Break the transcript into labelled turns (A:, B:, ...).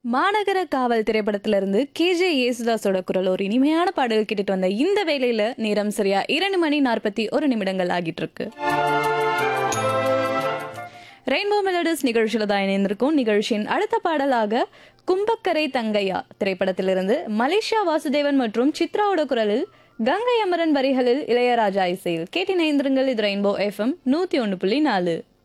A: மாநகர காவல் திரைப்படத்திலிருந்து கேஜே யேசுதாஸோட குரல் ஒரு இனிமையான பாடல் கேட்டுட்டு வந்த இந்த வேளையில நேரம் சரியா 2 மணி 41 நிமிடங்கள் ஆகிட்டு இருக்கு. ரெயின்போ மெலடிஸ் நிகழ்ச்சியில தான் இணைந்திருக்கும். நிகழ்ச்சியின் அடுத்த பாடலாக கும்பக்கரை தங்கையா திரைப்படத்திலிருந்து மலேசியா வாசுதேவன் மற்றும் சித்ராவோட குரலில் கங்கை அமரன் வரிகளில் இளையராஜா இசையில் கேட்டினைந்திருங்கள். இது ரெயின்போ FM 101.4.